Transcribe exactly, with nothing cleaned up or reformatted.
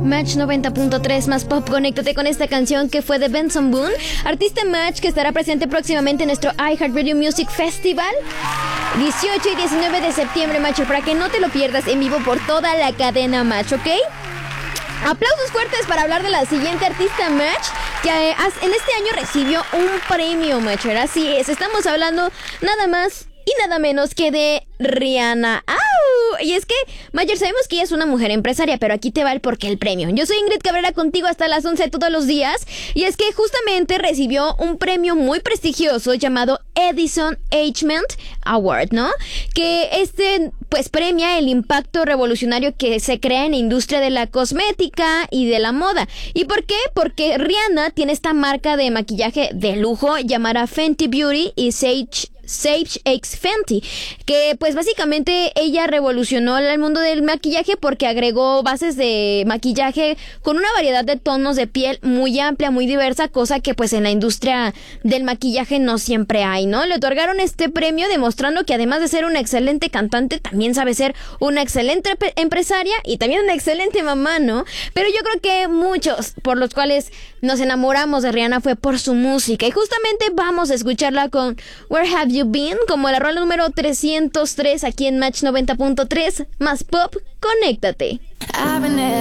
Match noventa punto tres más pop, conéctate con esta canción que fue de Benson Boone, artista Match que estará presente próximamente en nuestro iHeartRadio Music Festival dieciocho y diecinueve de septiembre, macho, para que no te lo pierdas en vivo por toda la cadena Match, ¿ok? Aplausos fuertes para hablar de la siguiente artista Match, que eh, en este año recibió un premio, macho. Así es, estamos hablando nada más y nada menos que de Rihanna. ¡Au! Y es que, Mayer, sabemos que ella es una mujer empresaria, pero aquí te va el porqué el premio. Yo soy Ingrid Cabrera, contigo hasta las once todos los días. Y es que justamente recibió un premio muy prestigioso llamado Edison Achievement Award, ¿no? Que este, pues, premia el impacto revolucionario que se crea en la industria de la cosmética y de la moda. ¿Y por qué? Porque Rihanna tiene esta marca de maquillaje de lujo llamada Fenty Beauty y Sage Sage X Fenty, que pues básicamente ella revolucionó el mundo del maquillaje porque agregó bases de maquillaje con una variedad de tonos de piel muy amplia, muy diversa, cosa que pues en la industria del maquillaje no siempre hay, ¿no? Le otorgaron este premio demostrando que además de ser una excelente cantante, también sabe ser una excelente empresaria y también una excelente mamá, ¿no? Pero yo creo que muchos por los cuales nos enamoramos de Rihanna fue por su música, y justamente vamos a escucharla con Where Have You Been, como la rola número trescientos tres aquí en Match noventa punto tres más pop, conéctate. I've been